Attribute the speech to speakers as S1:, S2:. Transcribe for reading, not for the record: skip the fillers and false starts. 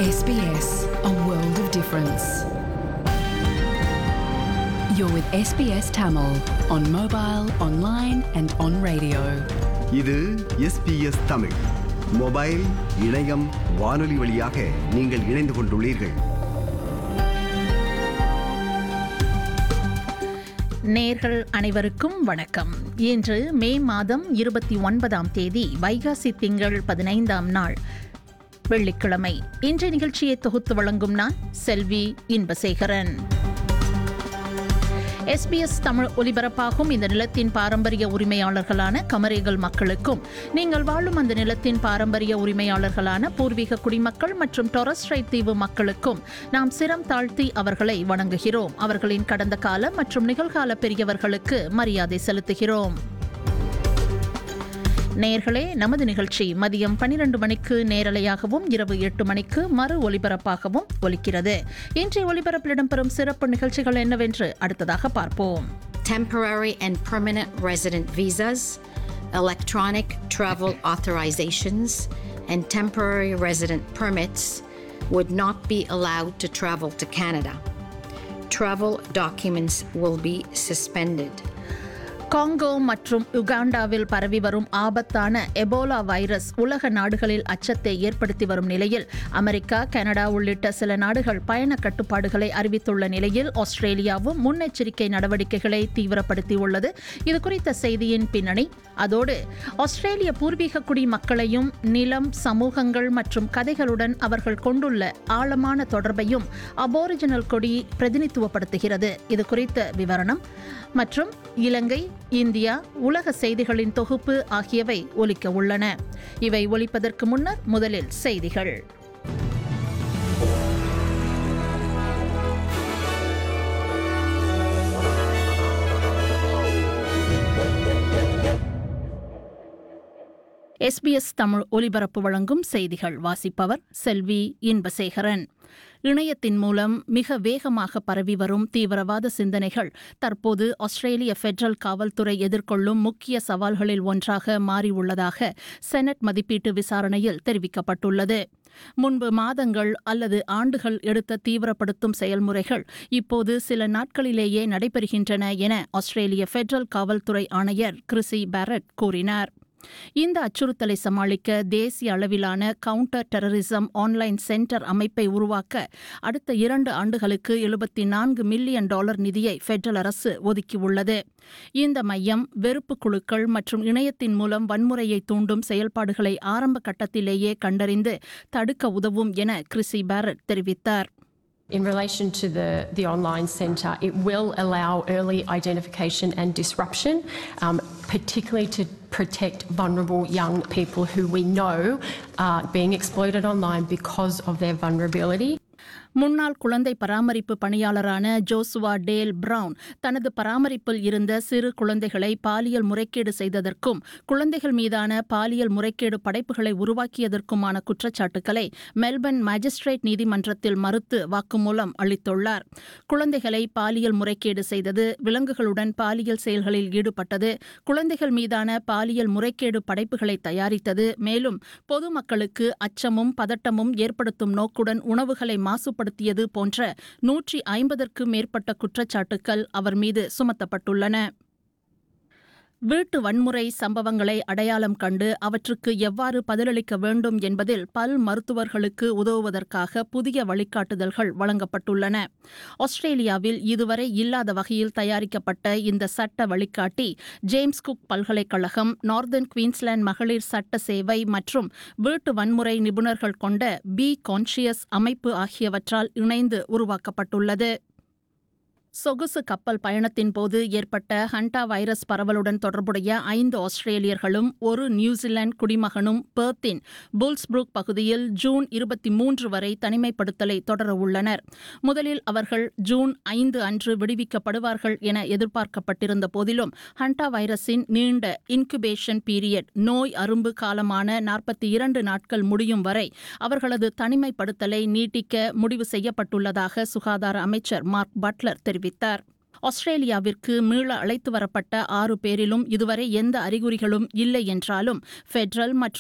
S1: SBS, a world of difference. You're with SBS Tamil on mobile, online and on radio.
S2: இது SBS Tamil mobile, இணையம், வானொலி வழியாக நீங்கள் இணைந்து கொண்டுள்ளீர்கள்.
S3: நேர்கள் அனைவருக்கும் வணக்கம். இன்று மே மாதம் 29ஆம் தேதி வைகாசி திங்கள் 15ஆம் நாள் வெள்ளிக்கிழமை. இன்றைய நிகழ்ச்சியை தொகுத்து வழங்கும் நான் செல்வி இன்பசேகரன். SBS தமிழ் ஒலிபரப்பாகும் இந்த நிலத்தின் பாரம்பரிய உரிமையாளர்களான கமரேகல் மக்களுக்கும், நீங்கள் வாழும் அந்த நிலத்தின் பாரம்பரிய உரிமையாளர்களான பூர்வீக குடிமக்கள் மற்றும் டொரஸ் ஸ்ட்ரைட் தீவு மக்களுக்கும் நாம் சிரம் தாழ்த்தி அவர்களை வணங்குகிறோம். அவர்களின் கடந்த கால மற்றும் நிகழ்கால பெரியவர்களுக்கு மரியாதை செலுத்துகிறோம். நேர்களே, நமது நிகழ்ச்சி மதியம் 12 மணிக்கு நேரலையாகவும் இரவு 8 மணிக்கு மறு ஒலிபரப்பாகவும் ஒலிக்கிறது. இன்றைய ஒலிபரப்பில் இடம்பெறும் சிறப்பு நிகழ்ச்சிகள் என்னவென்று அடுத்ததாக பார்ப்போம்.
S4: Temporary and permanent resident visas, electronic travel authorizations, and temporary resident permits would not be allowed to travel to Canada. Travel documents will be suspended.
S3: Congo மற்றும் உகாண்டாவில் பரவி வரும் ஆபத்தான எபோலா வைரஸ் உலக நாடுகளில் அச்சத்தை ஏற்படுத்தி வரும் நிலையில் அமெரிக்கா, கனடா உள்ளிட்ட சில நாடுகள் பயண கட்டுப்பாடுகளை அறிவித்துள்ள நிலையில் ஆஸ்திரேலியாவும் முன்னெச்சரிக்கை நடவடிக்கைகளை தீவிரப்படுத்தியுள்ளது. இது குறித்த செய்தியின் பின்னணி, அதோடு ஆஸ்திரேலிய பூர்வீக குடி மக்களையும் நிலம், சமூகங்கள் மற்றும் கதைகளுடன் அவர்கள் கொண்டுள்ள ஆழமான தொடர்பையும் அபோரிஜினல் கொடி பிரதிநிதித்துவப்படுத்துகிறது. இது குறித்த விவரணம் மற்றும் இலங்கை, இந்தியா, உலக செய்திகளின் தொகுப்பு ஆகியவை ஒலிக்க உள்ளன. இவை ஒலிப்பதற்கு முன்னர் முதலில் செய்திகள். SBS தமிழ் ஒலிபரப்பு வழங்கும் செய்திகள். வாசிப்பவர் செல்வி இன்பசேகரன். இணையத்தின் மூலம் மிக வேகமாக பரவி வரும் தீவிரவாத சிந்தனைகள் தற்போது ஆஸ்திரேலிய பெடரல் காவல்துறை எதிர்கொள்ளும் முக்கிய சவால்களில் ஒன்றாக மாறியுள்ளதாக செனட் மதிப்பீட்டு விசாரணையில் தெரிவிக்கப்பட்டுள்ளது. முன்பு மாதங்கள் அல்லது ஆண்டுகள் எடுத்த தீவிரப்படுத்தும் செயல்முறைகள் இப்போது சில நாட்களிலேயே நடைபெறுகின்றன என ஆஸ்திரேலிய பெடரல் காவல்துறை ஆணையர் கிறிசி பேரட் கூறினார். இந்த அச்சுறுத்தலை சமாளிக்க தேசிய அளவிலான கவுண்டர் டெரரிசம் ஆன்லைன் சென்டர் அமைப்பை உருவாக்க அடுத்த 2 ஆண்டுகளுக்கு $74 மில்லியன் நிதியை பெடரல் அரசு ஒதுக்கியுள்ளது. இந்த மையம் வெறுப்பு குழுக்கள் மற்றும் இணையத்தின் மூலம் வன்முறையை தூண்டும் செயல்பாடுகளை ஆரம்ப கட்டத்திலேயே கண்டறிந்து தடுக்க உதவும் என கிறிசி பேரட் தெரிவித்தார்.
S5: In relation to the online centre, it will allow early identification and disruption, particularly to protect vulnerable young people who we know are being exploited online because of their vulnerability.
S3: முன்னாள் குழந்தை பராமரிப்பு பணியாளரான Joshua Dale brown தனது பராமரிப்பில் இருந்த சிறு குழந்தைகளை பாலியல் முறைகேடு செய்ததற்கும் குழந்தைகள் மீதான பாலியல் முறைகேடு படைப்புகளை உருவாக்கியதற்குமான குற்றச்சாட்டுக்களை மெல்பர்ன் மேஜிஸ்ட்ரேட் நீதிமன்றத்தில் மறுத்து வாக்குமூலம் அளித்துள்ளார். குழந்தைகளை பாலியல் முறைகேடு செய்தது, விலங்குகளுடன் பாலியல் செயல்களில் ஈடுபட்டது, குழந்தைகள் மீதான பாலியல் முறைகேடு படைப்புகளை தயாரித்தது, மேலும் பொதுமக்களுக்கு அச்சமும் பதட்டமும் ஏற்படுத்தும் நோக்குடன் உணவுகளை மாசுபடுத்தியது போன்ற 150க்கும் மேற்பட்ட குற்றச்சாட்டுக்கள் அவர் மீது சுமத்தப்பட்டுள்ளன. வீட்டு வன்முறை சம்பவங்களை அடையாளம் கண்டு அவற்றுக்கு எவ்வாறு பதிலளிக்க வேண்டும் என்பதில் பல் மருத்துவர்களுக்கு உதவுவதற்காக புதிய வழிகாட்டுதல்கள் வழங்கப்பட்டுள்ளன. ஆஸ்திரேலியாவில் இதுவரை இல்லாத வகையில் தயாரிக்கப்பட்ட இந்த சட்ட வழிகாட்டி ஜேம்ஸ் குக் பல்கலைக்கழகம், நார்தர்ன் குயின்ஸ்லாந்து மகளிர் சட்ட சேவை மற்றும் வீட்டு வன்முறை நிபுணர்கள் கொண்ட பி கான்ஷியஸ் அமைப்பு ஆகியவற்றால் இணைந்து உருவாக்கப்பட்டுள்ளது. சொகுசு கப்பல் பயணத்தின் போது ஏற்பட்ட ஹண்டா வைரஸ் பரவலுடன் தொடர்புடைய 5 ஆஸ்திரேலியர்களும் ஒரு நியூசிலாந்து குடிமகனும் பெர்த்தின் புல்ஸ்புரூக் பகுதியில் ஜூன் 23 வரை தனிமைப்படுத்தலை தொடரவுள்ளனர். முதலில் அவர்கள் ஜூன் 5 அன்று விடுவிக்கப்படுவார்கள் என எதிர்பார்க்கப்பட்டிருந்த போதிலும் ஹண்டா வைரஸின் நீண்ட இன்குபேஷன் பீரியட், நோய் அரும்பு காலமான 42 நாட்கள் முடியும் வரை அவர்களது தனிமைப்படுத்தலை நீட்டிக்க முடிவு செய்யப்பட்டுள்ளதாக சுகாதார அமைச்சர் மார்க் பட்லர் தெரிவித்தார். ஆஸ்திரேலியாவிற்கு மீள அழைத்து வரப்பட்ட 6 பேரிலும் இதுவரை எந்த அறிகுறிகளும் இல்லை என்றாலும் பெடரல் மற்றும்